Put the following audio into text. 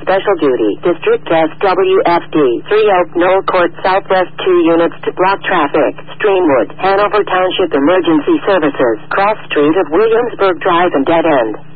special duty. District SWFD. 3 Oak Knoll Court Southwest 2 units to block traffic. Streamwood, Hanover Township Emergency Services. Cross Street of Williamsburg Drive and Dead End.